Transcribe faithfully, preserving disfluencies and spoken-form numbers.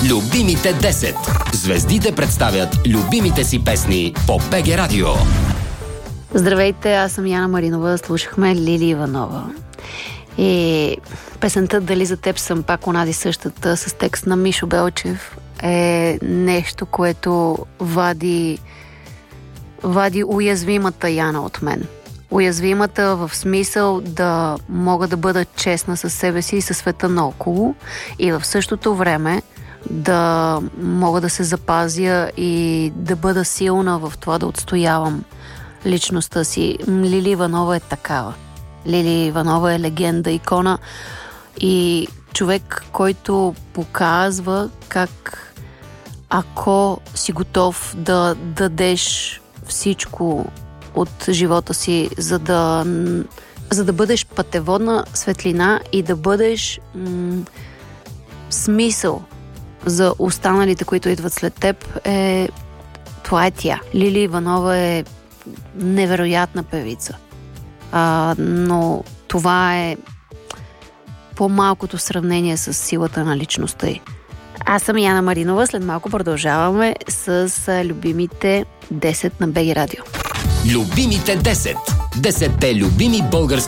Любимите десет. Звездите представят любимите си песни по БГ Радио. Здравейте, аз съм Яна Маринова, слушахме Лили Иванова. И песента "Дали за теб съм пак онази същата" с текст на Мишо Белчев е нещо, което вади, вади уязвимата Яна от мен. Уязвимата в смисъл да мога да бъда честна със себе си и със света наоколо и в същото време да мога да се запазя и да бъда силна в това да отстоявам личността си. Лили Иванова е такава. Лили Иванова е легенда, икона и човек, който показва как ако си готов да дадеш всичко от живота си, за да, за да бъдеш пътеводна светлина и да бъдеш м- смисъл за останалите, които идват след теб, е, това е тя. Лили Иванова е невероятна певица. А, но това е по-малкото сравнение с силата на личността й. Аз съм Яна Маринова, след малко продължаваме с любимите десет на БГ Радио. Любимите десет. Десетте любими български